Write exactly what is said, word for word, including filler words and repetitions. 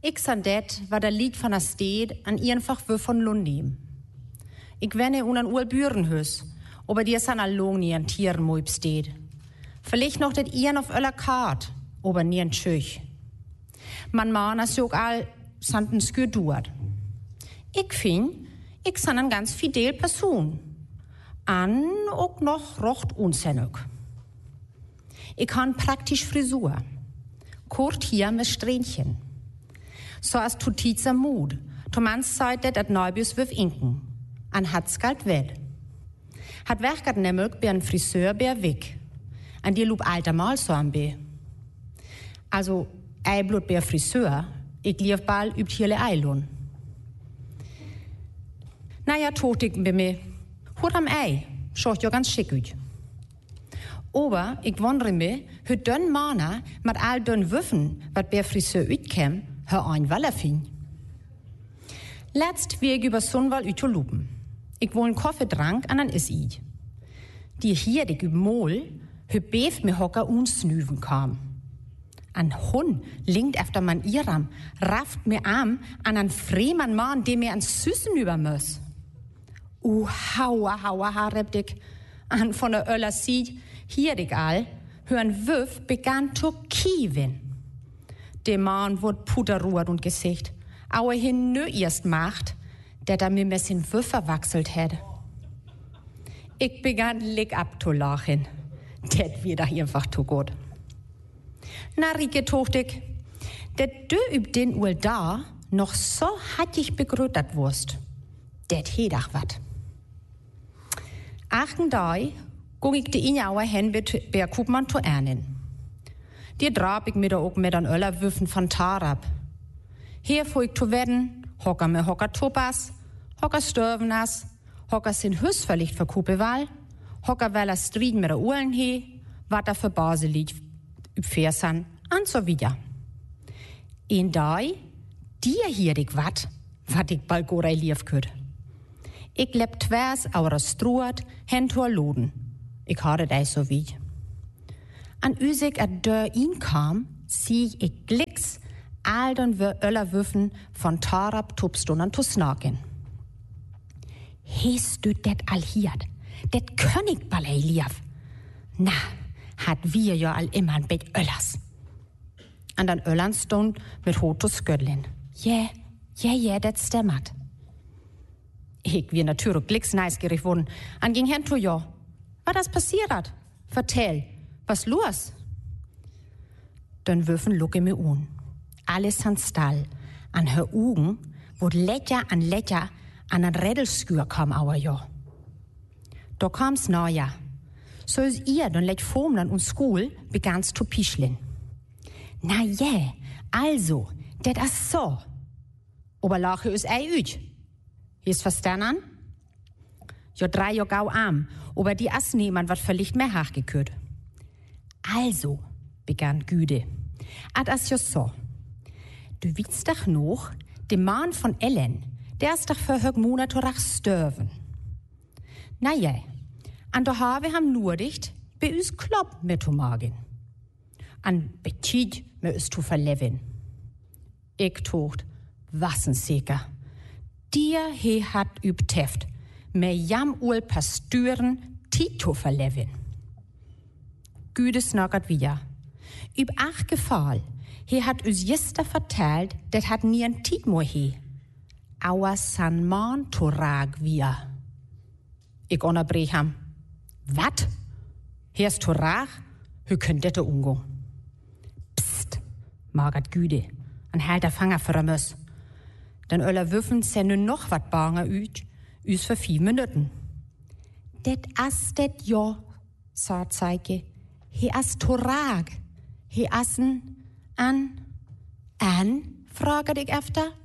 Ik san det, wat der liegt van der Stad an einfach wir von Lundim. Ik wenne un an ual Bürenhus, aber dir san allong nie an Tieren moib steht. Vielleicht noch det ihren auf öller Kart, aber nie an Tschüch. Man mahn as jog all santen skür duert. Ik fin, ik san an ganz fidel Person. An ook noch rocht unsennig. Ik han praktisch Frisur. Kort hier mit Strähnchen. So as tutitzer Mut. Tomans Zeit det at Neubius wirf inken. An hat's galt wed. Hat werkert nämlich bei ein Friseur bei weg. An dir lub alter Mal so am be. Also, ei blut bei Friseur, ich lief bald übt hier le Eilun. Naja, totig bei mir. Hut am Ei, schaut ja ganz schick ut. Aber ich wundere mich, hur dünn Mana mit all dünn Würfen, wat bei Friseur utkäm, hör ein Waller fin. Letzt wie ich über Sunwal ut lupen. Ich wohl einen Kaffeetrank an an is i. Die hier die Mol, hur beef mir hocker unsnüven kam. An Hund linkt efter man iram, rafft mir am an an freeman Mann, dem mir an Süßen über muss. Uh, haua, haua, harreb dich. An von der Öller sieht, hier dich all, hören Wüff begann zu kiewen. Der Mann wurde puderruht und gesicht, aber hin nö erst macht, der da mir messin Wüff verwachselt hätte. Ich begann lick abzulachen. Det wird doch einfach zu gut. Na, Rike tochtig, det dö üb den Uhr da noch so hat ich begrötert wurst. Det hedach wat. Achten dai, gung ich die Injauer hen bei Kupmann zu ernen. Die drab ich mir da auch mit an Öllerwürfen von Tarab. Hier fuhr ich zu werden, hocker mir hocker Topas, hocker Störvenas, hocker sin Hüss verlicht für Kupewahl, hocker weller Striden mit der Uhlen he, wat da für Base liegt, üb Fersan, an so wieder. In dai, dir hier dich wat, wat ich bald gorei lief kürt. Ich leb twers aura struat, hentor loden. Ich hatte dei so wie. An üsig a dör ihn kam, sieh ich glicks, aldern wir Öllerwürfen von Tarab tupstunden zu snaken. Hest du det all hiert? Det König ballei lief. Na, hat wir ja all immer ein Bett Öllers. An den Öllern stund mit Hotus Gödlin. Ja, ja, ja, det stämmert. Ich wie natürlich glicks neisgierig wurden. An ging hen to ja. Was das passiert? Vertell, was los? Dann würfen lucke mir un. Alles an Stall. An her Ugen, wo Letter an Letter an ein Rädelskür kam auer ja. Da kam's naja. So is ihr dann lett Formlan und Skul begann's zu pischlin. Na je, also, det is so. Aber lache is ei üt. Ist verstanden? Jo drei jo gau am, aber die as niemand wat verlicht mehr hachgekürt. Also, begann Güde, ad as jo so. Du willst doch noch, dem Mann von Ellen, der ist doch für hög Monat rach störven. Na ja, an der Have ham nur dicht, bei us klopp mit zu magen. An Betit mir is zu verleven. Ich tocht, wassen sicher. Dir he hat üb Teft, me jam ul Pastüren Tito verleven. Güde snackert wieder. Üb ach Gefahl, he hat us jester vertellt, det hat nie ein Titmo he. Aua san man torag wir. Ich unterbrech ham. Wat? He ist torag? Hü könnt dette ungo. Psst, magert Güde, an halt der Fanger für Möss. Dann öller Würfen se nu noch wat banger üt, üs für vier Minuten. Det as det jo, sagt Zeige. He as torag. He assen an, an, frage ich efter.